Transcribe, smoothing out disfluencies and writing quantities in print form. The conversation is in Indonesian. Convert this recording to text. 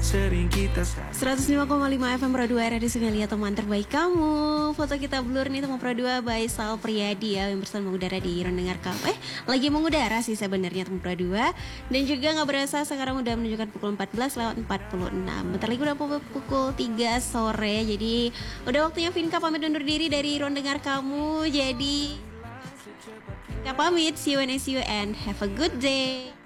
sering kita 105,5 FM Pro 2 Radio Sungai teman terbaik kamu. Foto kita blur nih teman Pro 2 by Sal Priadi ya, yang bersama mengudara di Ruang Dengar Kamu. Lagi mengudara sih sebenarnya teman Pro 2. Dan juga gak berasa sekarang udah menunjukkan pukul 14:46. Bentar lagi udah pukul 3 sore. Jadi udah waktunya Vinka pamit undur diri dari Ruang Dengar Kamu. Jadi Vinka pamit, see you and have a good day.